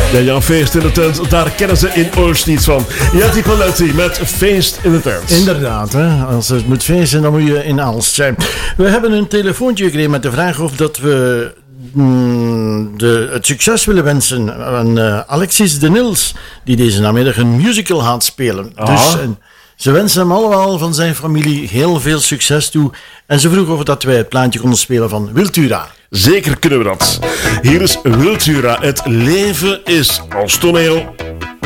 Ja, feest in de tent, daar kennen ze in Oost niets van. Jetty Paletti met Feest in de tent. Inderdaad, hè? Als het moet feesten, dan moet je in Aalst zijn. We hebben een telefoontje gekregen met de vraag of dat we het succes willen wensen aan Alexis de Nils, die deze namiddag een musical gaat spelen. Dus ze wensen hem allemaal van zijn familie heel veel succes toe. En ze vroegen of dat wij het plaatje konden spelen van Wiltura. Zeker kunnen we dat. Hier is Wiltura. Het leven is als toneel.